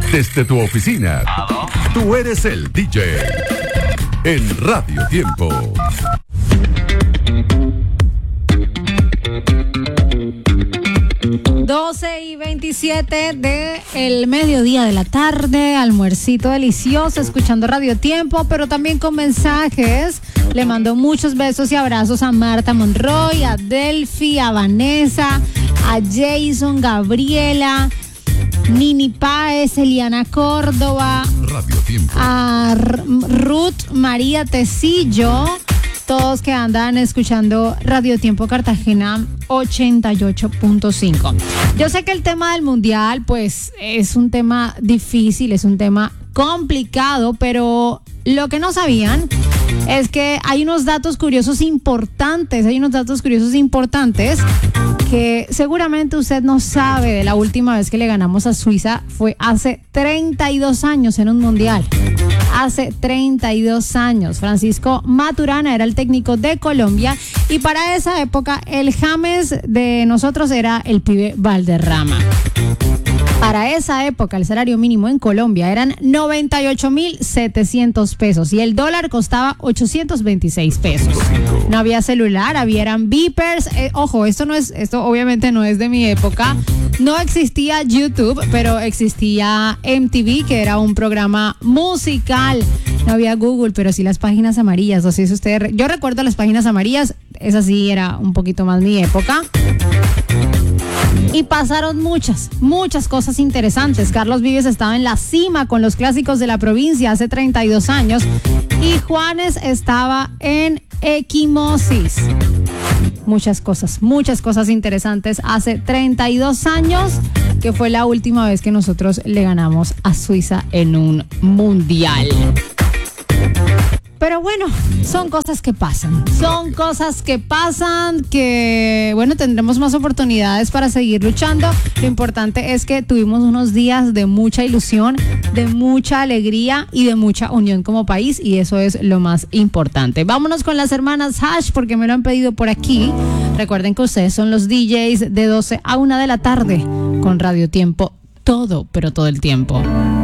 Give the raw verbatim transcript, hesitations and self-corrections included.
Desde tu oficina, tú eres el D J en Radio Tiempo. doce y veintisiete de el mediodía de la tarde, almuercito delicioso, escuchando Radio Tiempo, pero también con mensajes. Le mando muchos besos y abrazos a Marta Monroy, a Delphi, a Vanessa, a Jason, Gabriela, Nini Páez, Eliana Córdoba, Radio Tiempo, a R- Ruth María Tecillo, todos que andan escuchando Radio Tiempo Cartagena ochenta y ocho punto cinco. Yo sé que el tema del mundial pues es un tema difícil, es un tema complicado, pero lo que no sabían es que hay unos datos curiosos importantes, hay unos datos curiosos importantes que seguramente usted no sabe. De la última vez que le ganamos a Suiza fue hace treinta y dos años en un mundial. Hace treinta y dos años. Francisco Maturana era el técnico de Colombia y para esa época el James de nosotros era el pibe Valderrama. Para esa época el salario mínimo en Colombia eran noventa y ocho mil setecientos pesos y el dólar costaba ochocientos veintiséis pesos. No había celular, había eran beepers. Eh, ojo, esto no es, esto obviamente no es de mi época. No existía YouTube, pero existía M T V, que era un programa musical. No había Google, pero sí las páginas amarillas. No sé si ustedes, yo recuerdo las páginas amarillas, esa sí era un poquito más mi época. Y pasaron muchas, muchas cosas interesantes. Carlos Vives estaba en la cima con los clásicos de la provincia hace treinta y dos años y Juanes estaba en equimosis. Muchas cosas, muchas cosas interesantes hace treinta y dos años, que fue la última vez que nosotros le ganamos a Suiza en un mundial. Pero bueno, son cosas que pasan, son cosas que pasan que, bueno, tendremos más oportunidades para seguir luchando. Lo importante es que tuvimos unos días de mucha ilusión, de mucha alegría y de mucha unión como país y eso es lo más importante. Vámonos con las hermanas Hash porque me lo han pedido por aquí. Recuerden que ustedes son los D Js de doce a una de la tarde con Radio Tiempo, todo, pero todo el tiempo.